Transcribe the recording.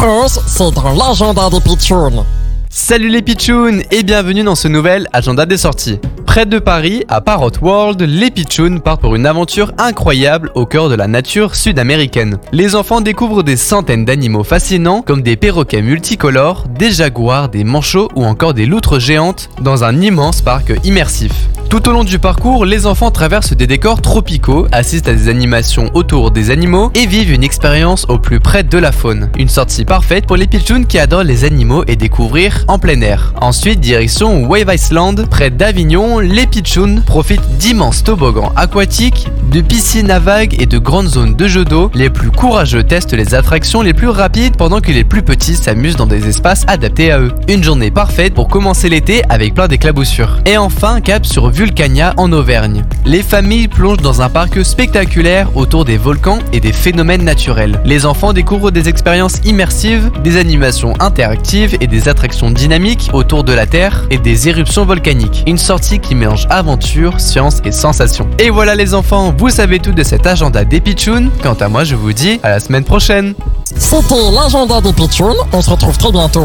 Rose, c'est dans l'agenda des pitchouns. Salut les pitchouns et bienvenue dans ce nouvel agenda des sorties. Près de Paris, à Parrot World, les pitchouns partent pour une aventure incroyable au cœur de la nature sud-américaine. Les enfants découvrent des centaines d'animaux fascinants comme des perroquets multicolores, des jaguars, des manchots ou encore des loutres géantes dans un immense parc immersif. Tout au long du parcours, les enfants traversent des décors tropicaux, assistent à des animations autour des animaux et vivent une expérience au plus près de la faune. Une sortie parfaite pour les pitchouns qui adorent les animaux et découvrir en plein air. Ensuite, direction Wave Island, près d'Avignon, les pitchouns profitent d'immenses toboggans aquatiques, de piscines à vagues et de grandes zones de jeux d'eau. Les plus courageux testent les attractions les plus rapides pendant que les plus petits s'amusent dans des espaces adaptés à eux. Une journée parfaite pour commencer l'été avec plein d'éclaboussures. Et enfin, cap sur Vulcania en Auvergne. Les familles plongent dans un parc spectaculaire autour des volcans et des phénomènes naturels. Les enfants découvrent des expériences immersives, des animations interactives et des attractions dynamiques autour de la Terre et des éruptions volcaniques. Une sortie qui mélange aventure, science et sensation. Et voilà les enfants, vous savez tout de cet agenda des pitchouns. Quant à moi, je vous dis à la semaine prochaine. C'était l'agenda des pitchouns, on se retrouve très bientôt